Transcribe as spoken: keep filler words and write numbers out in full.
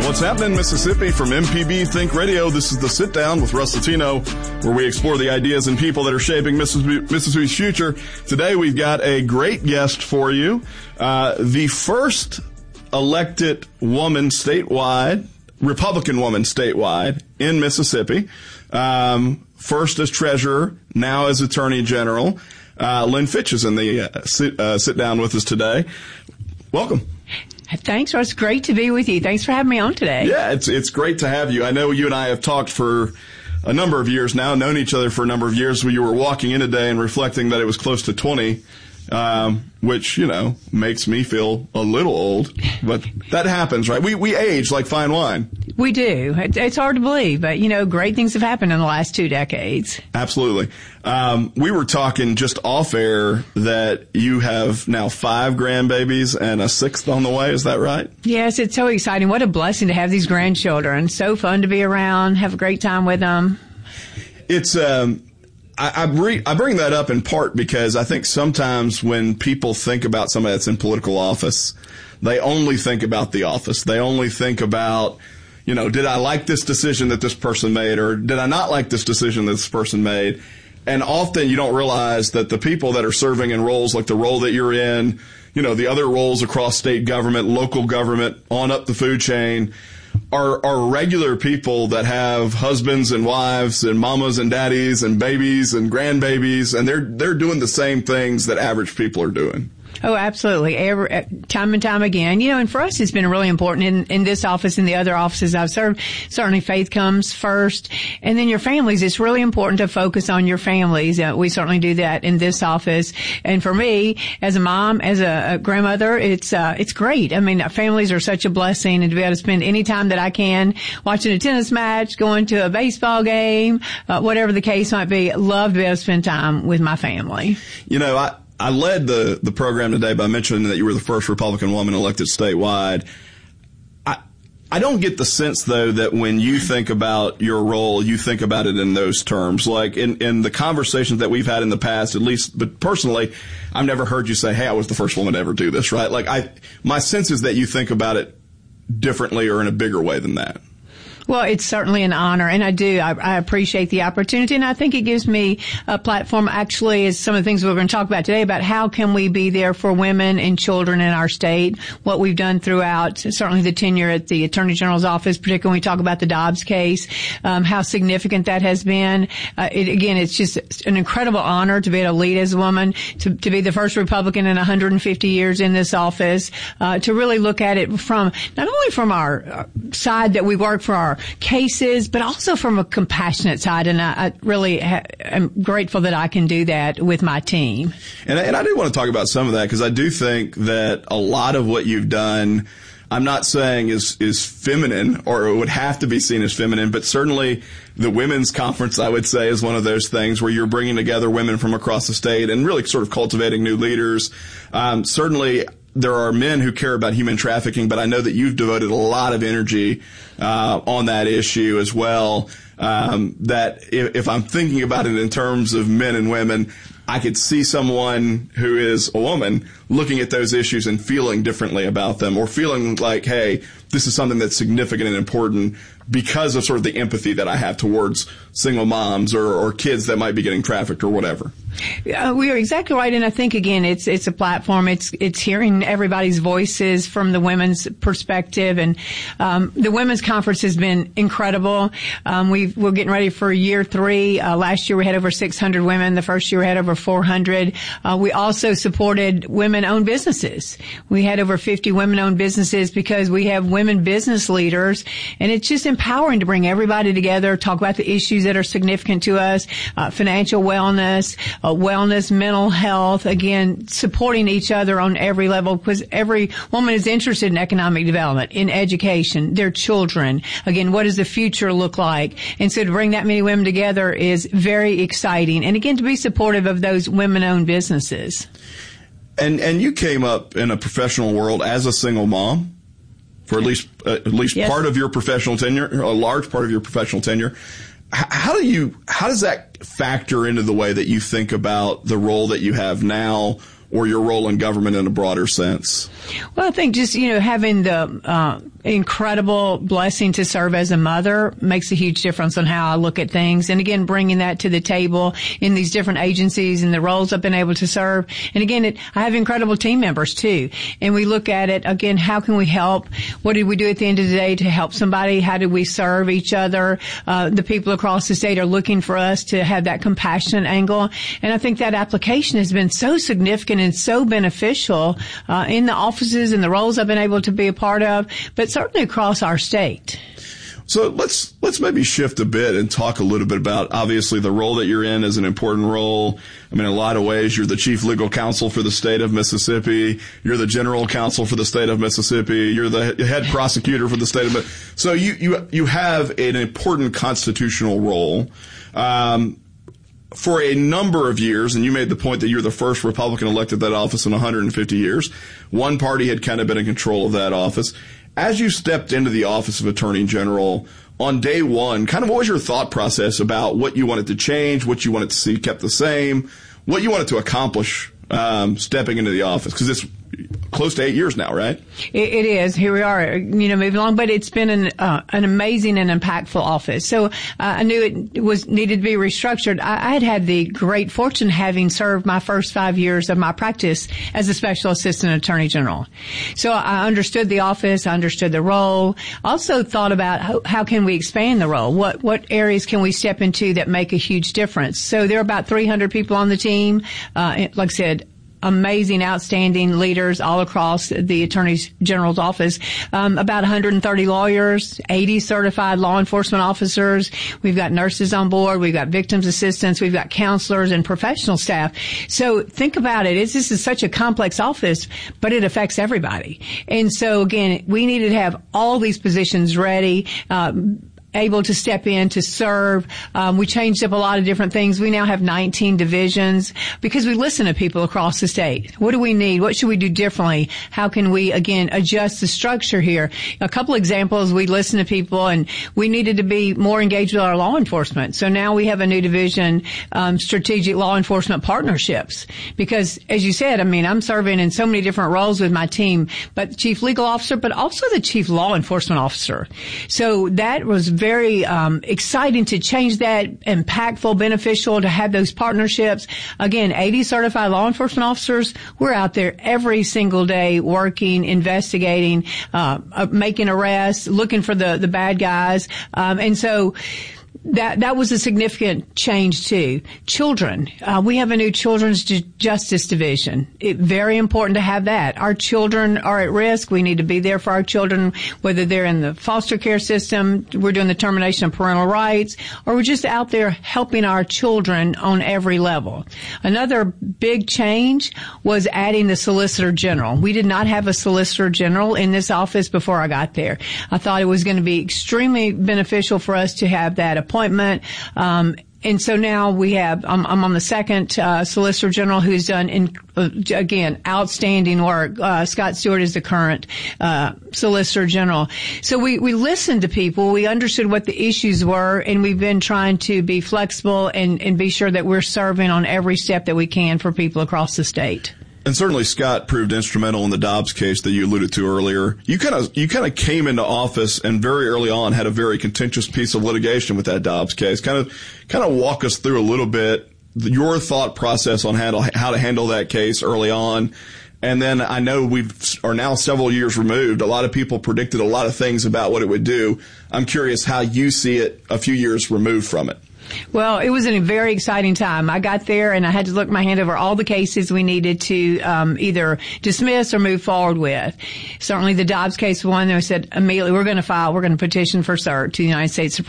What's happening in Mississippi from M P B Think Radio? This is the Sit Down with Russ Latino, where we explore the ideas and people that are shaping Mississippi, Mississippi's future. Today we've got a great guest for you. Uh, the first elected woman statewide, Republican woman statewide in Mississippi. Um, first as treasurer, now as attorney general. Uh, Lynn Fitch is in the uh, sit, uh, sit down with us today. Welcome. Thanks, Russ. Great to be with you. Thanks for having me on today. Yeah, it's it's great to have you. I know you and I have talked for a number of years now, known each other for a number of years. You were walking in today and reflecting that it was close to twenty, um, which, you know, makes me feel a little old. But that happens, right? We we age like fine wine. We do. It's hard to believe, but, you know, great things have happened in the last two decades. Absolutely. Um, we were talking just off air that you have now five grandbabies and a sixth on the way. Is that right? Yes, it's so exciting. What a blessing to have these grandchildren. So fun to be around, have a great time with them. It's, um, I, I, bring, I bring that up in part because I think sometimes when people think about somebody that's in political office, they only think about the office. They only think about, you know, did I like this decision that this person made, or did I not like this decision that this person made? And often you don't realize that the people that are serving in roles like the role that you're in, you know, the other roles across state government, local government, on up the food chain, are are regular people that have husbands and wives and mamas and daddies and babies and grandbabies, and they're they're doing the same things that average people are doing. Oh, absolutely. Every, time and time again. You know, and for us, it's been really important in, in this office and the other offices I've served. Certainly faith comes first. And then your families. It's really important to focus on your families. Uh, we certainly do that in this office. And for me, as a mom, as a, a grandmother, it's, uh, it's great. I mean, families are such a blessing, and to be able to spend any time that I can watching a tennis match, going to a baseball game, uh, whatever the case might be, love to be able to spend time with my family. You know, I, I led the, the program today by mentioning that you were the first Republican woman elected statewide. I, I don't get the sense, though, that when you think about your role, you think about it in those terms. Like in, in the conversations that we've had in the past, at least, but personally, I've never heard you say, hey, I was the first woman to ever do this, right? Like I, my sense is that you think about it differently or in a bigger way than that. Well, it's certainly an honor, and I do. I, I appreciate the opportunity, and I think it gives me a platform, actually, as some of the things we're going to talk about today, about how can we be there for women and children in our state, what we've done throughout, certainly the tenure at the Attorney General's office, particularly when we talk about the Dobbs case, um, how significant that has been. Uh, it, again, it's just an incredible honor to be able to lead as a woman, to, to be the first Republican in one hundred fifty years in this office, uh, to really look at it from, not only from our uh, side that we work for our cases, but also from a compassionate side. And I, I really ha- am grateful that I can do that with my team. And, and I do want to talk about some of that, because I do think that a lot of what you've done, I'm not saying is, is feminine or it would have to be seen as feminine, but certainly the women's conference, I would say, is one of those things where you're bringing together women from across the state and really sort of cultivating new leaders. Um, certainly, there are men who care about human trafficking, but I know that you've devoted a lot of energy uh, on that issue as well. Um, that if, if I'm thinking about it in terms of men and women, I could see someone who is a woman looking at those issues and feeling differently about them, or feeling like, hey, this is something that's significant and important because of sort of the empathy that I have towards single moms or, or kids that might be getting trafficked or whatever. Uh, we are exactly right, and I think again, it's it's a platform. It's it's hearing everybody's voices from the women's perspective, and um, the women's conference has been incredible. Um, we've, we're getting ready for year three. Uh, last year we had over six hundred women. The first year we had over four hundred. Uh, we also supported women-owned businesses. We had over fifty women-owned businesses because we have women business leaders, and it's just empowering to bring everybody together, talk about the issues that are significant to us, uh, financial wellness, uh, wellness, mental health, again, supporting each other on every level, because every woman is interested in economic development, in education, their children. Again, what does the future look like? And so to bring that many women together is very exciting. And again, to be supportive of those women-owned businesses. And and you came up in a professional world as a single mom for at least uh, at least yes. part of your professional tenure, a large part of your professional tenure. H- how do you how does that factor into the way that you think about the role that you have now, or your role in government in a broader sense? Well, I think just, you know, having the uh incredible blessing to serve as a mother. Makes a huge difference on how I look at things. And again, bringing that to the table in these different agencies and the roles I've been able to serve. And again, it, I have incredible team members too. And we look at it again, how can we help? What did we do at the end of the day to help somebody? How did we serve each other? Uh, the people across the state are looking for us to have that compassionate angle. And I think that application has been so significant and so beneficial uh, in the offices and the roles I've been able to be a part of, but certainly across our state. So let's let's maybe shift a bit and talk a little bit about, obviously, the role that you're in is an important role. I mean, in a lot of ways, you're the chief legal counsel for the state of Mississippi. You're the general counsel for the state of Mississippi. You're the head prosecutor for the state of Mississippi. So you, you, you have an important constitutional role. Um, for a number of years, and you made the point that you're the first Republican elected that office in one hundred fifty years, one party had kind of been in control of that office. As you stepped into the office of Attorney General on day one, kind of what was your thought process about what you wanted to change, what you wanted to see kept the same, what you wanted to accomplish um, stepping into the office? Because it's close to eight years now, right? It, it is. Here we are, you know, moving along. But it's been an uh, an amazing and impactful office. So uh, I knew it was needed to be restructured. I, I had had the great fortune having served my first five years of my practice as a special assistant attorney general. So I understood the office. I understood the role. Also thought about how, how can we expand the role? What what areas can we step into that make a huge difference? So there are about three hundred people on the team. Uh, like I said, amazing, outstanding leaders all across the Attorney General's office. Um, about one hundred thirty lawyers, eighty certified law enforcement officers. We've got nurses on board. We've got victims assistants. We've got counselors and professional staff. So think about it. It's, this is such a complex office, but it affects everybody. And so again, we needed to have all these positions ready. Um, able to step in to serve. Um, we changed up a lot of different things. We now have nineteen divisions because we listen to people across the state. What do we need? What should we do differently? How can we, again, adjust the structure here? A couple examples, we listen to people and we needed to be more engaged with our law enforcement. So now we have a new division, um, strategic law enforcement partnerships. Because as you said, I mean, I'm serving in so many different roles with my team, but the chief legal officer, but also the chief law enforcement officer. So that was very um, exciting to change that, impactful, beneficial to have those partnerships. Again, eighty certified law enforcement officers. We're out there every single day working, investigating, uh, uh, making arrests, looking for the, the bad guys. Um, and so That that was a significant change too. Children, uh, we have a new Children's Ju- Justice Division. It, very important to have that. Our children are at risk. We need to be there for our children, whether they're in the foster care system, we're doing the termination of parental rights, or we're just out there helping our children on every level. Another big change was adding the Solicitor General. We did not have a Solicitor General in this office before I got there. I thought it was going to be extremely beneficial for us to have that appointment. Um, and so now we have, I'm, I'm on the second uh, Solicitor General who's done, in, uh, again, outstanding work. Uh, Scott Stewart is the current uh, Solicitor General. So we, we listened to people. We understood what the issues were, and we've been trying to be flexible and, and be sure that we're serving on every step that we can for people across the state. And certainly Scott proved instrumental in the Dobbs case that you alluded to earlier. You kind of you kind of came into office and very early on had a very contentious piece of litigation with that Dobbs case. Kind of kind of walk us through a little bit your thought process on how to, how to handle that case early on. And then I know we are now several years removed. A lot of people predicted a lot of things about what it would do. I'm curious how you see it a few years removed from it. Well, it was a very exciting time. I got there and I had to look my hand over all the cases we needed to um, either dismiss or move forward with. Certainly the Dobbs case was one that we said immediately we're going to file, we're going to petition for cert to the United States Supreme